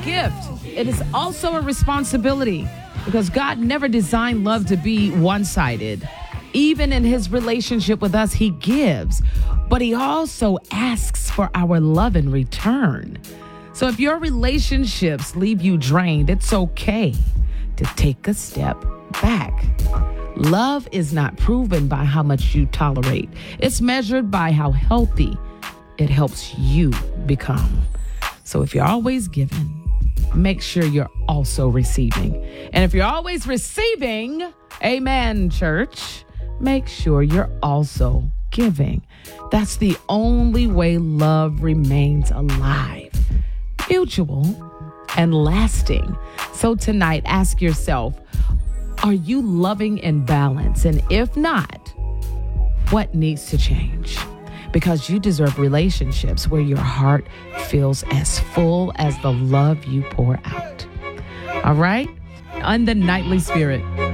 gift. It is also a responsibility because God never designed love to be one-sided. Even in his relationship with us, he gives, but he also asks for our love in return. So if your relationships leave you drained, it's okay to take a step back. Love is not proven by how much you tolerate. It's measured by how healthy it helps you become. So if you're always giving, make sure you're also receiving. And if you're always receiving, amen, church, make sure you're also giving. That's the only way love remains alive, mutual, and lasting. So tonight, ask yourself, are you loving in balance? And if not, what needs to change? Because you deserve relationships where your heart feels as full as the love you pour out. All right? On the Nightly Spirit.